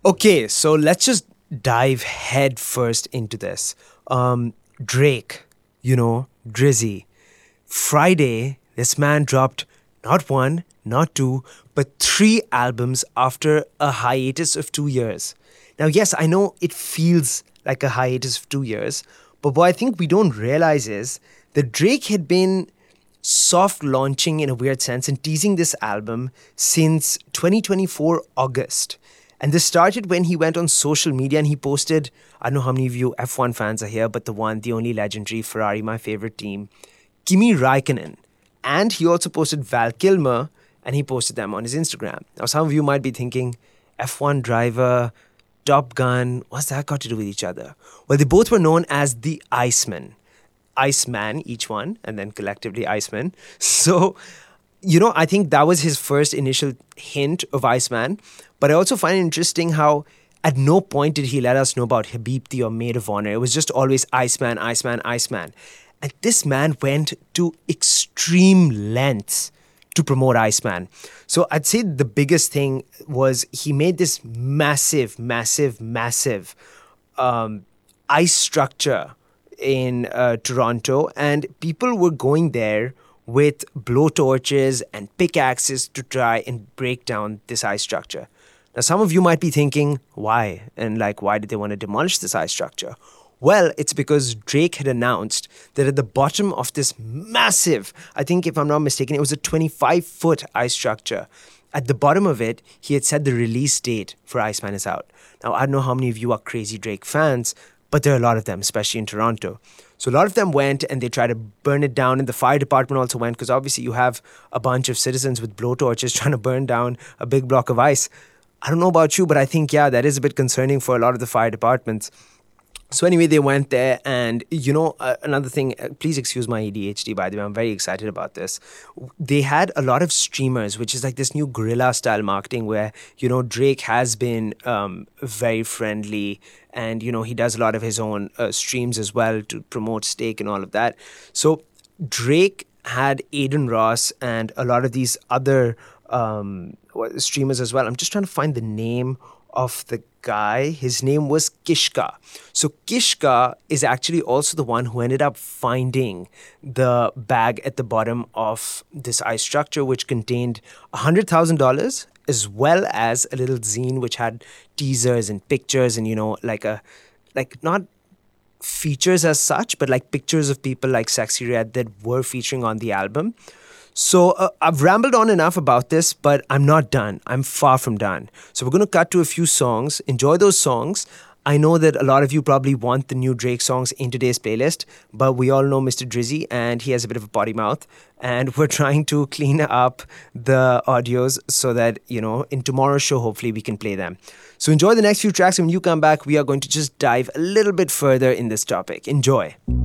Okay, so let's just dive head first into this. Drake, Drizzy. Friday, this man dropped not one, not two, but three albums after a hiatus of 2 years. Now, yes, I know it feels like a hiatus of 2 years, but what I think we don't realize is that Drake had been soft launching in a weird sense and teasing this album since 2024 August. And this started when he went on social media and he posted, I don't know how many of you F1 fans are here, but the one, the only legendary Ferrari, my favorite team, Kimi Raikkonen. And he also posted Val Kilmer and he posted them on his Instagram. Now, some of you might be thinking, F1 driver, Top Gun, what's that got to do with each other? Well, they both were known as the Iceman. Iceman, each one, and then collectively Iceman. So, I think that was his first initial hint of Iceman. But I also find it interesting how at no point did he let us know about Habibti or Maid of Honor. It was just always Iceman, Iceman, Iceman. And this man went to extreme lengths to promote Iceman. So I'd say the biggest thing was he made this massive, massive, massive ice structure in Toronto, and people were going there with blowtorches and pickaxes to try and break down this ice structure. Now, some of you might be thinking, why? And why did they want to demolish this ice structure? Well, it's because Drake had announced that at the bottom of this massive, I think if I'm not mistaken, it was a 25-foot ice structure. At the bottom of it, he had said the release date for Iceman is out. Now, I don't know how many of you are crazy Drake fans, but there are a lot of them, especially in Toronto. So a lot of them went and they tried to burn it down, and the fire department also went because obviously you have a bunch of citizens with blowtorches trying to burn down a big block of ice. I don't know about you, but I think, yeah, that is a bit concerning for a lot of the fire departments. So anyway, they went there and, another thing, please excuse my ADHD, by the way, I'm very excited about this. They had a lot of streamers, which is like this new guerrilla style marketing where, Drake has been very friendly and, he does a lot of his own streams as well to promote Steak and all of that. So Drake had Aiden Ross and a lot of these other streamers as well. I'm just trying to find the name of the guy. His name was Kishka. So Kishka is actually also the one who ended up finding the bag at the bottom of this ice structure, which contained $100,000 as well as a little zine which had teasers and pictures and, not features as such, but like pictures of people like Sexy Red that were featuring on the album. So I've rambled on enough about this, but I'm not done. I'm far from done. So we're going to cut to a few songs. Enjoy those songs. I know that a lot of you probably want the new Drake songs in today's playlist, but we all know Mr. Drizzy and he has a bit of a potty mouth. And we're trying to clean up the audios so that, in tomorrow's show, hopefully we can play them. So enjoy the next few tracks. And when you come back, we are going to just dive a little bit further in this topic. Enjoy.